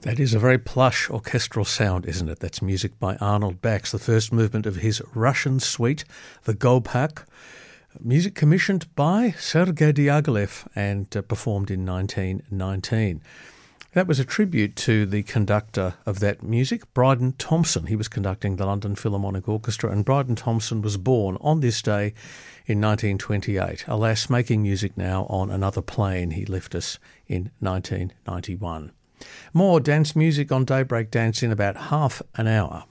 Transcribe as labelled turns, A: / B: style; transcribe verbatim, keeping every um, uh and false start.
A: That is a very plush orchestral sound, isn't it? That's music by Arnold Bax, the first movement of his Russian suite, the Gobhak, music commissioned by Sergei Diaghilev and uh, performed in nineteen nineteen. That was a tribute to the conductor of that music, Bryden Thompson. He was conducting the London Philharmonic Orchestra, and Bryden Thompson was born on this day in nineteen twenty-eight. Alas, making music now on another plane. He left us in nineteen ninety-one. More dance music on Daybreak Dance in about half an hour.